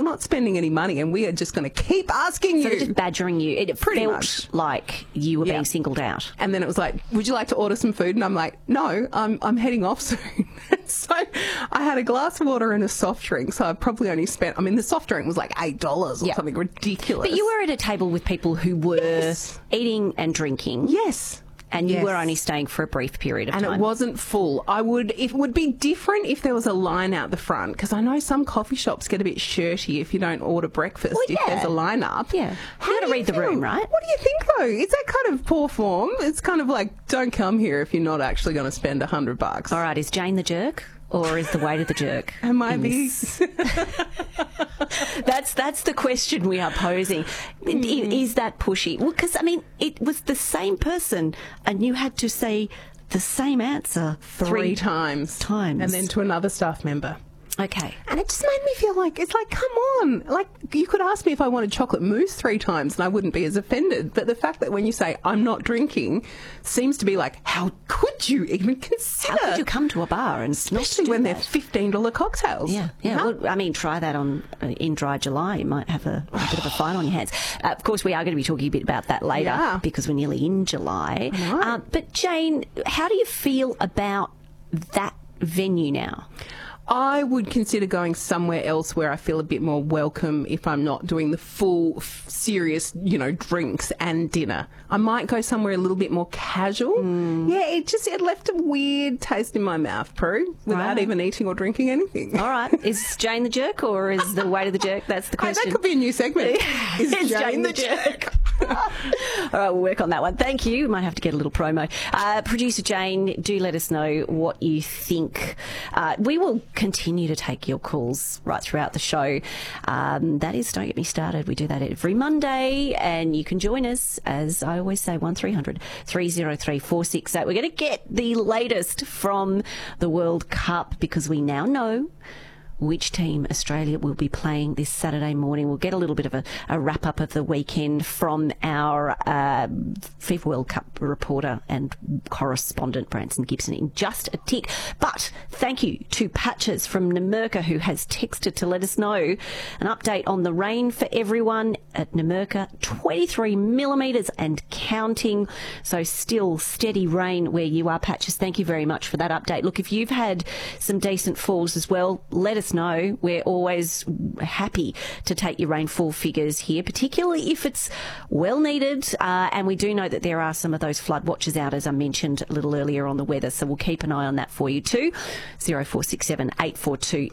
not spending any money and we are just going to keep asking you. So they're just badgering you. It Pretty felt much. like you were being singled out. And then it was like, would you like to order some food? And I'm like, no, I'm heading off soon. So I had a glass of water and a soft drink. So I probably only spent, the soft drink was like $8 or something ridiculous. But you were at a table with people who were eating and drinking. Yes. And you were only staying for a brief period of time. And it wasn't full. It would be different if there was a line out the front, because I know some coffee shops get a bit shirty if you don't order breakfast, if there's a line up. Yeah. You got to read the room, right? What do you think, though? Is that kind of poor form? It's kind of like, don't come here if you're not actually going to spend $100. All right, is Jane the jerk? Or is the weight of the jerk? Am I the... That's the question we are posing. Is that pushy? Well, because, it was the same person and you had to say the same answer three times. And then to another staff member. Okay. And it just made me feel like, it's like, come on. Like, you could ask me if I wanted chocolate mousse 3 times and I wouldn't be as offended. But the fact that when you say, I'm not drinking, seems to be like, how could you even consider? How could you come to a bar and especially when they're $15 cocktails? Yeah. Well, try that in dry July. You might have a bit of a fine on your hands. Of course, we are going to be talking a bit about that later because we're nearly in July. But Jane, how do you feel about that venue now? I would consider going somewhere else where I feel a bit more welcome if I'm not doing the full, serious, drinks and dinner. I might go somewhere a little bit more casual. Yeah, it left a weird taste in my mouth, Prue, without even eating or drinking anything. All right. Is Jane the jerk or is the weight of the jerk? That's the question. That could be a new segment. Is Jane the jerk? All right, we'll work on that one. Thank you. We might have to get a little promo. Producer Jane, do let us know what you think. We will continue to take your calls right throughout the show. That is Don't Get Me Started. We do that every Monday, and you can join us, as I always say, 1300 303 468. We're going to get the latest from the World Cup because we now know which team Australia will be playing this Saturday morning. We'll get a little bit of a wrap-up of the weekend from our FIFA World Cup reporter and correspondent, Branson Gibson, in just a tick. But thank you to Patches from Numurkah, who has texted to let us know an update on the rain for everyone at Numurkah. 23 millimetres and counting. So still steady rain where you are, Patches. Thank you very much for that update. Look, if you've had some decent falls as well, let us know. We're always happy to take your rainfall figures here, particularly if it's well needed. And we do know that there are some of those flood watches out, as I mentioned a little earlier on the weather. So we'll keep an eye on that for you too. 0467 842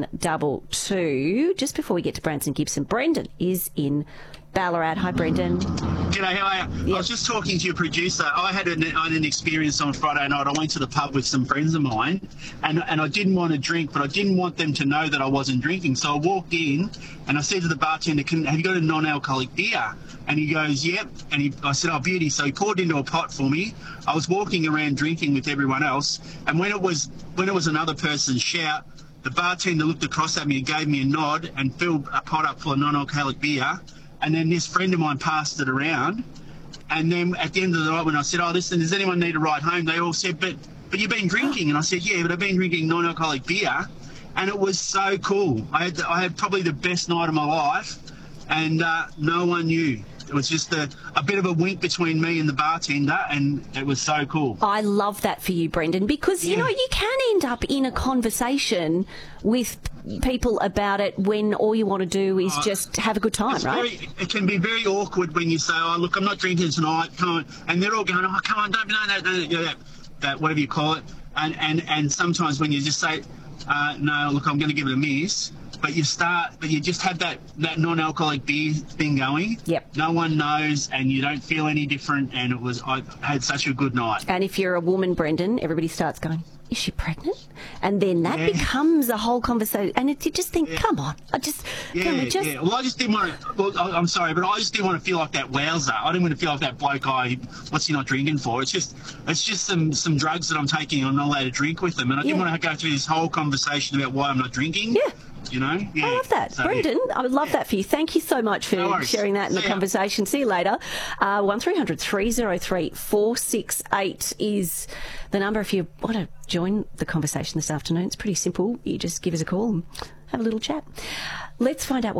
722. Just before we get to Branson Gibson, Brendan is in Ballarat. Hi, Brendan. G'day, how are you? I was just talking to your producer. I had an experience on Friday night. I went to the pub with some friends of mine, and I didn't want to drink, but I didn't want them to know that I wasn't drinking. So I walked in, and I said to the bartender, have you got a non-alcoholic beer? And he goes, yep. And I said, oh, beauty. So he poured into a pot for me. I was walking around drinking with everyone else, and when it was another person's shout, the bartender looked across at me and gave me a nod and filled a pot up full of non-alcoholic beer. And then this friend of mine passed it around. And then at the end of the night, when I said, oh, listen, does anyone need a ride home? They all said, but you've been drinking. And I said, yeah, but I've been drinking non-alcoholic beer. And it was so cool. I had probably the best night of my life. And no one knew. It was just a bit of a wink between me and the bartender, and it was so cool. I love that for you, Brendan, because, you know, you can end up in a conversation with people about it when all you want to do is just have a good time, right? It can be very awkward when you say, oh, look, I'm not drinking tonight, come on. And they're all going, oh, come on, don't, that whatever you call it. And sometimes when you just say, no, look, I'm going to give it a miss, but you just have that non-alcoholic beer thing going. Yep. No one knows, and you don't feel any different, and I had such a good night. And if you're a woman, Brendan, everybody starts going, is she pregnant? And then that becomes a whole conversation. And you just think, come on, Well, I just didn't want to. Well, I'm sorry, but I just didn't want to feel like that wowzer. I didn't want to feel like that bloke. What's he not drinking for? It's just some drugs that I'm taking. I'm not allowed to drink with them, and I didn't want to go through this whole conversation about why I'm not drinking. Yeah. You know? Yeah. I love that. So, Brendan, I would love that for you. Thank you so much for sharing that in the conversation. See you later. 1300 303 468 is the number if you want to join the conversation this afternoon. It's pretty simple. You just give us a call and have a little chat. Let's find out